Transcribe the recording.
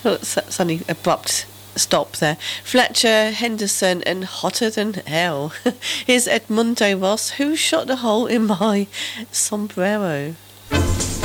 Oh, suddenly abrupt stop there. Fletcher Henderson and Hotter Than Hell. Here's Edmundo Ross. Who shot the hole in my sombrero?